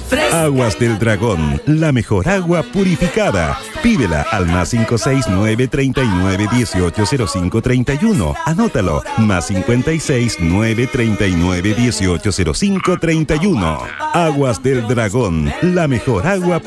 Aguas del Dragón, la mejor agua purificada. Pídela al más 569 39 18 05 31. Anótalo, más 569 39 18 05 31. Aguas del Dragón, la mejor agua purificada.